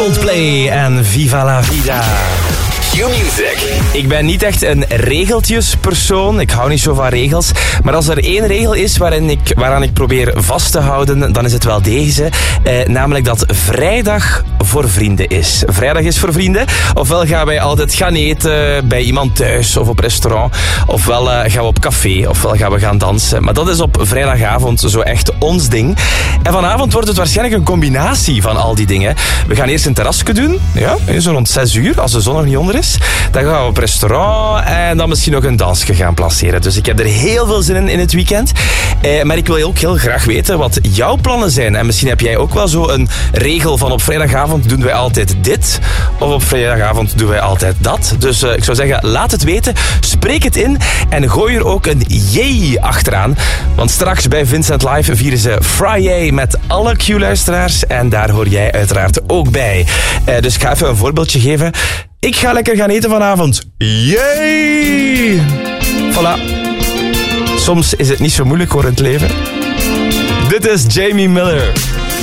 Coldplay en Viva la Vida. Q-Music. Ik ben niet echt een regeltjespersoon. Ik hou niet zo van regels. Maar als er één regel is waaraan ik probeer vast te houden, dan is het wel deze. Namelijk dat vrijdag voor vrienden is. Vrijdag is voor vrienden. Ofwel gaan wij altijd gaan eten bij iemand thuis of op restaurant. Ofwel gaan we op café. Ofwel gaan we gaan dansen. Maar dat is op vrijdagavond zo echt ons ding. En vanavond wordt het waarschijnlijk een combinatie van al die dingen. We gaan eerst een terrasje doen. Ja, zo rond 6 uur, als de zon nog niet onder is. Dan gaan we op restaurant en dan misschien nog een dansje gaan placeren. Dus ik heb er heel veel zin in het weekend. Maar ik wil ook heel graag weten wat jouw plannen zijn. En misschien heb jij ook wel zo een regel van op vrijdagavond doen wij altijd dit. Of op vrijdagavond doen wij altijd dat. Dus ik zou zeggen, laat het weten. Spreek het in en gooi er ook een jee achteraan. Want straks bij Vincent Live vieren ze Friday met alle Q-luisteraars. En daar hoor jij uiteraard ook bij. Dus ik ga even een voorbeeldje geven. Ik ga lekker gaan eten vanavond. Yay! Voilà. Soms is het niet zo moeilijk hoor in het leven. Dit is Jamie Miller.